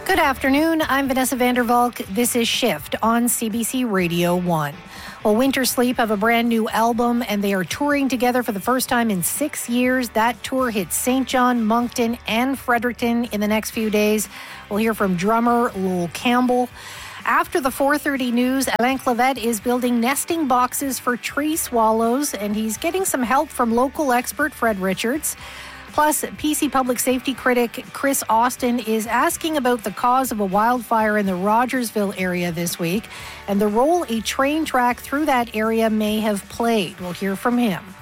Good afternoon. I'm Vanessa Vandervalk. This is Shift on CBC Radio 1. Well, Winter Sleep have a brand new album, and they are touring together for the first time in 6 years. That tour hits St. John, Moncton, and Fredericton in the next few days. We'll hear from drummer Lowell Campbell. After the 4:30 news, Alain Clavette is building nesting boxes for tree swallows, and he's getting some help from local expert Fred Richards. Plus, PC public safety critic Chris Austin is asking about the cause of a wildfire in the Rogersville area this week and the role a train track through that area may have played. We'll hear from him.